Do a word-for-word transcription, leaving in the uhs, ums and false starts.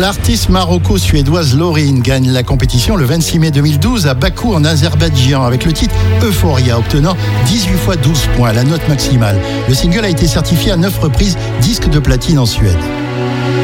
L'artiste maroco-suédoise Loreen gagne la compétition le vingt-six mai deux mille douze à Bakou en Azerbaïdjan avec le titre Euphoria, obtenant dix-huit fois douze points, la note maximale. Le single a été certifié à neuf reprises disque de platine en Suède.